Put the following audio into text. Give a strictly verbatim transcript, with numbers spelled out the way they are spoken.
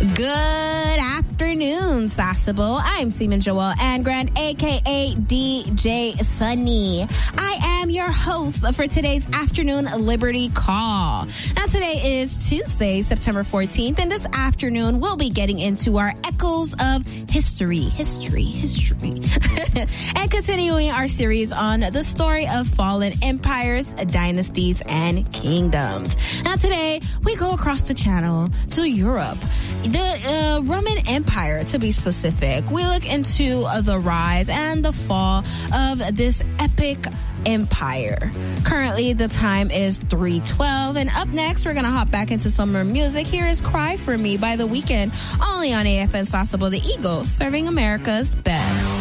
Good afternoon, Sasebo. I'm Seaman Joelle Angran, a k a. D J Sunny. I am your host for today's afternoon Liberty Call. Now, today is Tuesday, September fourteenth, and this afternoon we'll be getting into our Echoes of History, History, History, and continuing our series on the story of fallen empires, dynasties, and kingdoms. Now, today we go across the channel to Europe. The uh, Roman Empire, to be specific. We look into uh, the rise and the fall of this epic empire. Currently, the time is three twelve, and up next, we're going to hop back into some more music. Here is Cry For Me by The Weeknd, only on A F N Sasebo, the Eagle, serving America's best.